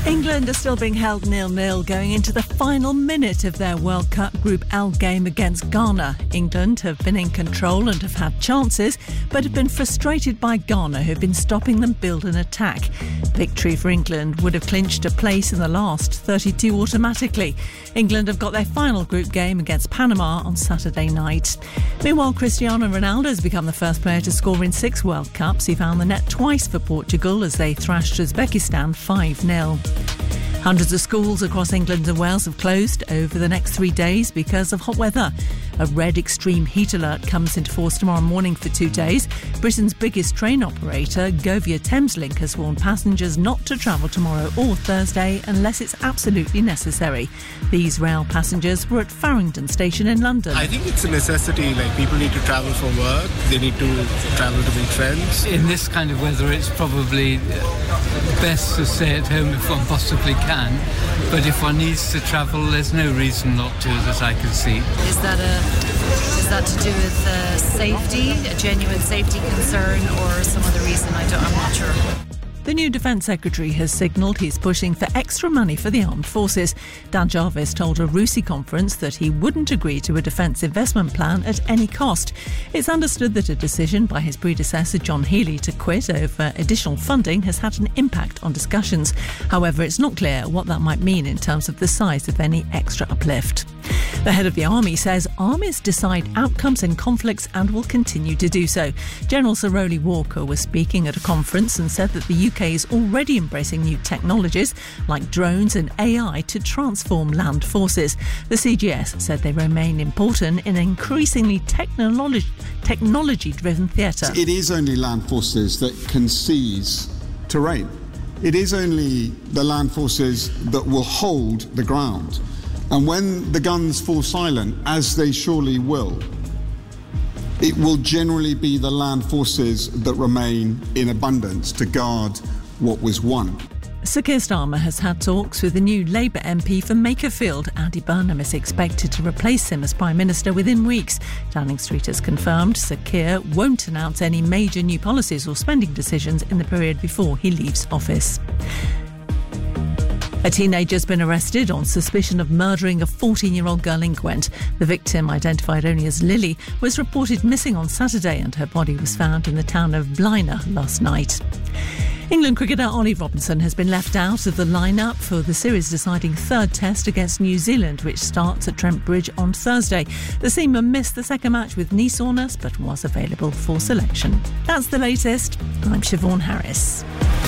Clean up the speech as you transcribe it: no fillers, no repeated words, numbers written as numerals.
England are still being held 0-0 going into the final minute of their World Cup Group L game against Ghana. England have been in control and have had chances, but have been frustrated by Ghana, who've been stopping them build an attack. Victory for England would have clinched a place in the last 32 automatically. England have got their final group game against Panama on Saturday night. Meanwhile, Cristiano Ronaldo has become the first player to score in 6 World Cups. He found the net twice for Portugal as they thrashed Uzbekistan 5-0. Hundreds of schools across England and Wales have closed over the next 3 days because of hot weather. A red extreme heat alert comes into force tomorrow morning for 2 days. Britain's biggest train operator, Govia Thameslink, has warned passengers not to travel tomorrow or Thursday unless it's absolutely necessary. These rail passengers were at Farringdon Station in London. I think it's a necessity, like people need to travel for work, they need to travel to meet friends. In this kind of weather, it's probably best to stay at home if one possibly can. But if one needs to travel, there's no reason not to that I can see. Is that to do with safety, a genuine safety concern, or some other reason? I'm not sure. The new Defence Secretary has signalled he's pushing for extra money for the armed forces. Dan Jarvis told a RUSI conference that he wouldn't agree to a defence investment plan at any cost. It's understood that a decision by his predecessor John Healey to quit over additional funding has had an impact on discussions. However, it's not clear what that might mean in terms of the size of any extra uplift. The head of the Army says armies decide outcomes in conflicts and will continue to do so. General Sir Rowley Walker was speaking at a conference and said that the UK is already embracing new technologies like drones and AI to transform land forces. The CGS said they remain important in an increasingly technology-driven theatre. It is only land forces that can seize terrain. It is only the land forces that will hold the ground. And when the guns fall silent, as they surely will, it will generally be the land forces that remain in abundance to guard what was won. Sir Keir Starmer has had talks with the new Labour MP for Makerfield. Andy Burnham is expected to replace him as Prime Minister within weeks. Downing Street has confirmed Sir Keir won't announce any major new policies or spending decisions in the period before he leaves office. A teenager's been arrested on suspicion of murdering a 14-year-old girl in Gwent. The victim, identified only as Lily, was reported missing on Saturday and her body was found in the town of Blaina last night. England cricketer Ollie Robinson has been left out of the lineup for the series-deciding third test against New Zealand, which starts at Trent Bridge on Thursday. The seaman missed the second match with knee soreness but was available for selection. That's the latest. I'm Siobhan Harris.